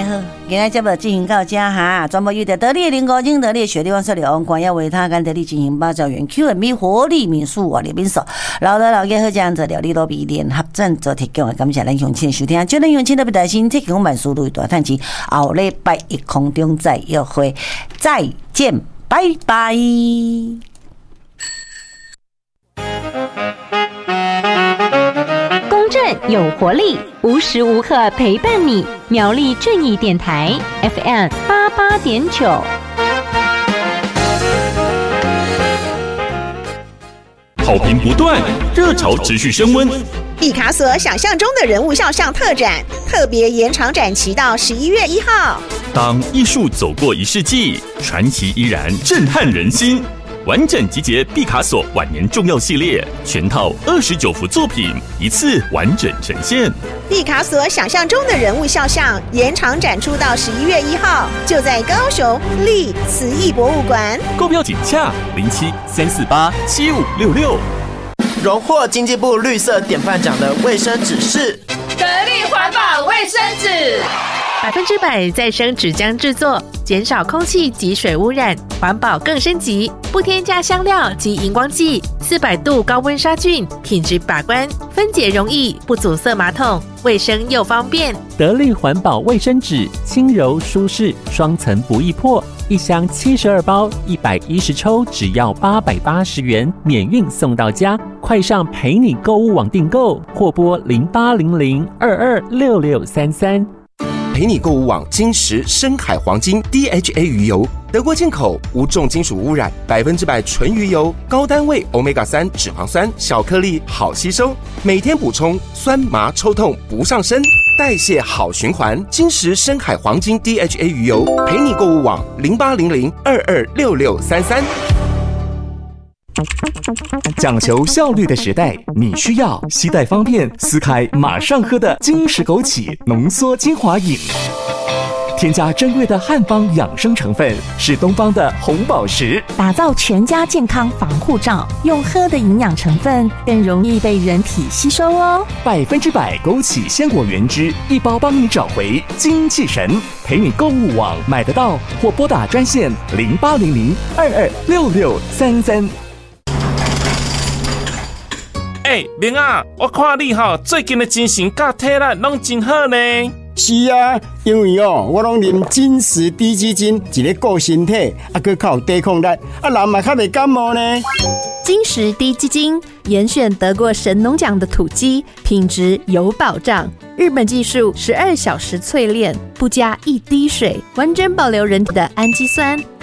好，今天节目进行到这哈，全部由得力林高金得力雪地王社里王光耀为他跟得力进行八兆元 Q&A 活力民宿活力民宿，老的老嘅好这样子料理都比联合赞助提供，感谢咱乡亲收听，祝咱乡亲特别大心提供万事如意大赚钱，后礼拜一空中再约会，再见，拜拜。 正有活力，无时无刻陪伴你。苗栗正义电台 FM88.9， 好评不断，热潮持续升温。 毕卡索想象中的人物肖像特展，特别延长展期到11月1号。 当艺术走过1世纪，传奇依然震撼人心。完整集结毕卡索晚年重要系列，全套29幅作品，一次完整呈现。 毕卡索想象中的人物肖像延长展出到11月1号，就在高雄立慈艺博物馆。 购票请洽07-348-7566。 荣获经济部绿色典范奖的卫生纸是得力环保卫生纸 ，100%再生纸浆制作，减少空气及水污染，环保更升级，不添加香料及荧光剂，400度高温杀菌，品质把关，分解容易，不阻塞马桶，卫生又方便。 得力环保卫生纸，轻柔舒适，双层不易破，一箱72包，110抽，只要880元，免运送到家。快上陪你购物网订购，或拨0800226633。 陪你购物网金石深海黄金 DHA 鱼油，德国进口，无重金属污染，100%纯鱼油，高单位 Omega-3 脂肪酸，小颗粒好吸收，每天补充，酸麻抽痛不上身，代谢好循环。金石深海黄金 DHA 鱼油，陪你购物网0800226633。 讲求效率的时代，你需要携带方便、撕开马上喝的金石枸杞浓缩精华饮。添加珍贵的汉方养生成分，是东方的红宝石， 打造全家健康防护罩。用喝的营养成分更容易被人体吸收哦。 100%枸杞鲜果原汁，一包帮你找回精气神。陪你购物网买得到，或拨打专线0800226633。 明啊，我看你最近的精神甲体力拢真好呢。 是啊，因为我拢啉金石低基金，一个顾身体，还靠有抵抗力，人嘛较袂感冒呢。 金石低基金严选得过神农奖的土鸡，品质有保障。日本技术12小时淬炼，不加一滴水，完整保留人体的氨基酸。